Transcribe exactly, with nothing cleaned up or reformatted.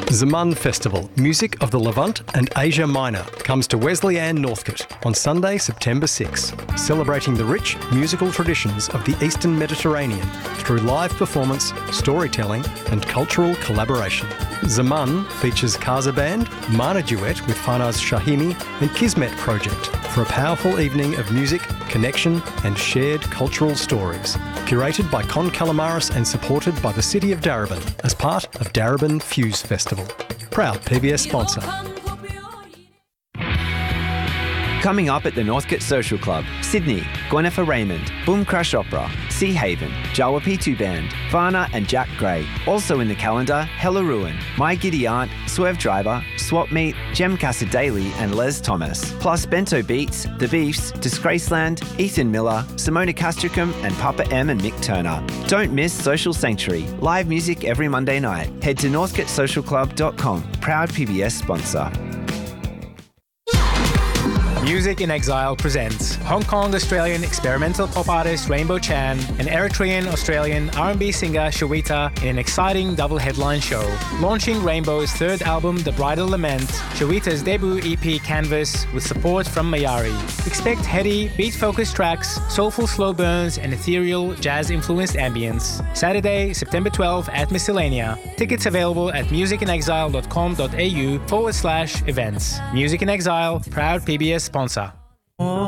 Zaman Festival, Music of the Levant and Asia Minor, comes to Wesleyan Northcote on Sunday, September sixth, celebrating the rich musical traditions of the Eastern Mediterranean through live performance, storytelling and cultural collaboration. Zaman features Kaza Band, Mana Duet with Farnaz Shahimi and Kismet Project for a powerful evening of music, connection and shared cultural stories. Curated by Con Calamaris and supported by the City of Darebin as part of Darebin Fuse Festival. Proud P B S sponsor. Coming up at the Northcote Social Club, Sydney, Gwenefa Raymond, Boom Crush Opera, Sea Haven, Jawa Pitu Band, Varna and Jack Gray. Also in the calendar, Hella Ruin, My Giddy Aunt, Swerve Driver, Swap Meet, Jem Daly and Les Thomas. Plus Bento Beats, The Beefs, Disgraceland, Ethan Miller, Simona Castricum and Papa M and Mick Turner. Don't miss Social Sanctuary, live music every Monday night. Head to northcote social club dot com, proud P B S sponsor. Music in Exile presents Hong Kong-Australian experimental pop artist Rainbow Chan and Eritrean-Australian R and B singer Shawita in an exciting double headline show. Launching Rainbow's third album, The Bridal Lament, Shawita's debut E P Canvas with support from Mayari. Expect heady, beat-focused tracks, soulful slow burns and ethereal, jazz-influenced ambience. Saturday, September twelfth at Miscellanea. Tickets available at musicinexile dot com dot a u forward slash events. Music in Exile, proud P B S sponsor.